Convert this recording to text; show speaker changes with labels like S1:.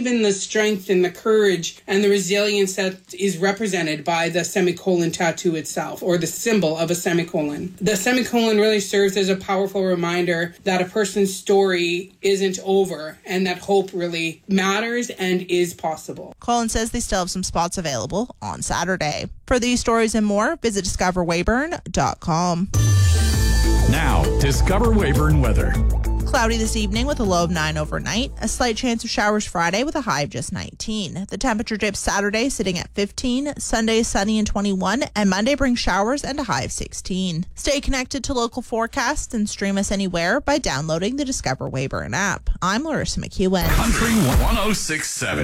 S1: believe in the strength and the courage and the resilience that is represented by the semicolon tattoo itself, or the symbol of a semicolon. The semicolon really serves as a powerful reminder that a person's story isn't over and that hope really matters and is possible.
S2: Colin says they still have some spots available on Saturday. For these stories and more, visit discoverweyburn.com.
S3: Now, Discover Weyburn weather.
S2: Cloudy this evening with a low of 9 overnight. A slight chance of showers Friday with a high of just 19. The temperature dips Saturday sitting at 15. Sunday sunny and 21. And Monday brings showers and a high of 16. Stay connected to local forecasts and stream us anywhere by downloading the Discover Weyburn app. I'm Larissa McEwen.
S3: Country 106.7.